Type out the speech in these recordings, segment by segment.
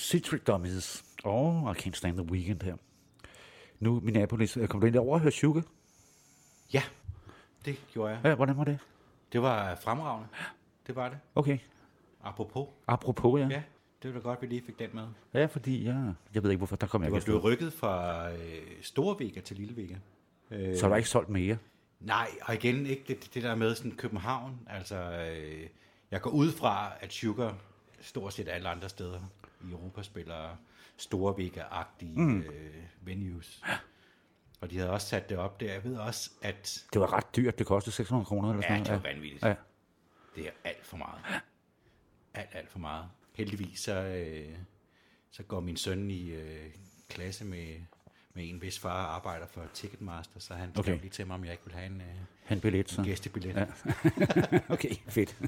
Citric Dummies. I Can't Stand the Weekend her. Nu, Minneapolis, kom du ind over og høre Sugar? Ja, det gjorde jeg. Ja, hvordan var det? Det var fremragende. Det var det. Okay. Apropos, ja. Ja, det var da godt, vi lige fik den med. Ja, fordi jeg ved ikke, hvorfor der kom jeg Du var ikke blevet rykket fra Store Vega til Lille Vega. Så er der ikke solgt mere? Nej, og igen ikke det der med sådan København. Altså, jeg går ud fra, at Sugar stort set alle andre steder i Europa spiller Store Vega-agtige venues. Og de havde også sat det op der. Jeg ved også, at... Det var ret dyrt. Det kostede 600 kroner eller sådan noget. Ja, det var vanvittigt. Ja. Det er alt for meget. Alt for meget. Heldigvis så går min søn i klasse med en, hvis far arbejder for Ticketmaster, så han skrev lige til mig, om jeg ikke vil have en billet, så. En gæstebillet. Ja. Okay, fedt.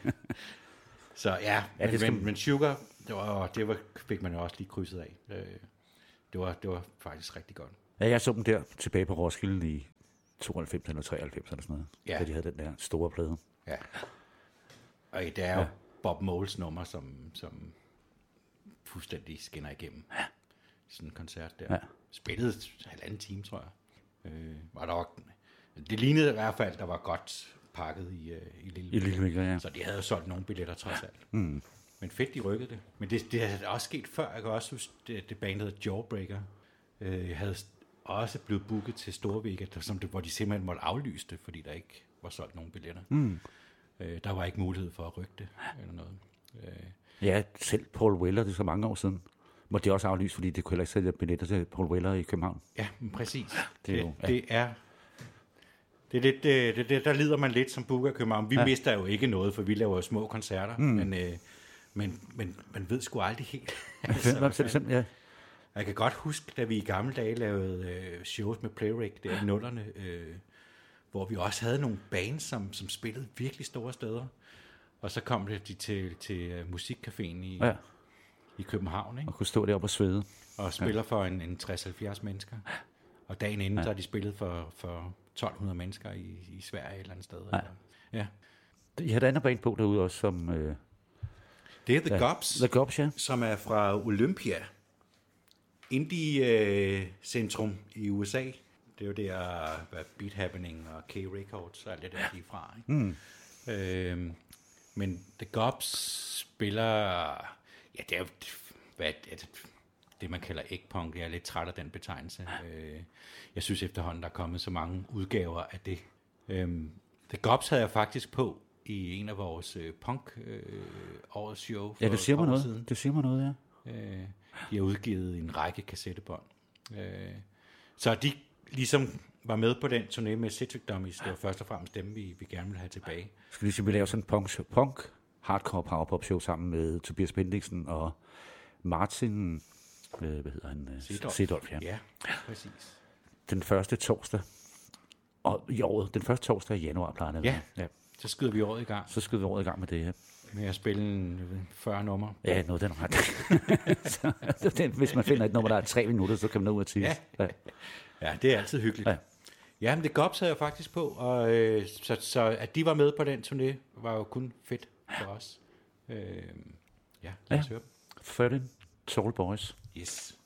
Så ja, men Sugar, det fik man jo også lige krydset af. Det var faktisk rigtig godt. Ja, jeg så dem der tilbage på Roskilde i 92 eller 93 eller sådan noget, da de havde den der store plade. Ja. Og det er jo Bob Moles nummer, som fuldstændig skinner igennem. Ja. Sådan en koncert der. Ja. Spillede 1,5 time, tror jeg. Det lignede i hvert fald, der var godt pakket i Lille Vega, ja. Så de havde jo solgt nogle billetter trods alt. Men fedt, de rykkede det. Men det havde også sket før. Jeg kan også huske, det band hedder Jawbreaker. Havde også blevet booket til Store Vega, hvor de simpelthen måtte aflyse det, fordi der ikke var solgt nogen billetter. Der var ikke mulighed for at rykke det eller noget. Ja, selv Paul Weller, det er så mange år siden, måtte de også aflyse, fordi det kunne heller ikke sælge billetter til Paul Weller i København. Ja, præcis. Det er lidt, der lider man lidt som booker i København. Vi mister jo ikke noget, for vi laver jo små koncerter, men man ved sgu aldrig helt. Ja. Jeg kan godt huske, da vi i gamle dage lavede shows med Playwright der i nullerne, hvor vi også havde nogle bands, som spillede virkelig store steder. Og så kom de til Musikcaféen i København. Ikke? Og kunne stå deroppe og svede. Og spiller for en 60-70 mennesker. Og dagen inden, så har de spillet for 1200 mennesker i Sverige et eller andet sted. Ja. I har et andet band på derude også, som... det er The Gobs. The Gobs, ja. Som er fra Olympia. Indie-centrum i USA. Det er jo der, Beat Happening og K-Records og alt det der, de er fra. Ikke? Men The Gobs spiller... Ja, det er jo det man kalder eggpunk. Jeg er lidt træt af den betegnelse. Jeg synes efterhånden, der er kommet så mange udgaver af det. The Gobs havde jeg faktisk på i en af vores punk-årets show for det siger mig noget. Siden. Det siger mig noget, ja. De har udgivet en række kassettebånd. Så de ligesom var med på den turné med Citric Dummies. Det var først og fremmest dem, vi gerne ville have tilbage. Skal vi lave sådan en punk hardcore powerpop show sammen med Tobias Bendiksen og Martin, hvad hedder han? Sedolf, ja. Ja, præcis. Den første torsdag i året, den første torsdag i januar plejer det. Ja, så skyder vi året i gang. Med det, ja. Med at spille 40 nummer. Ja, noget den ret. Hvis man finder et nummer, der er 3 minutter, så kan man nå ud af tid. Ja, det er altid hyggeligt. Ja, men det Gobs havde jeg faktisk på, og så at de var med på den turné, var jo kun fedt for os. Lad os høre dem. 13 Tall Boys. Yes.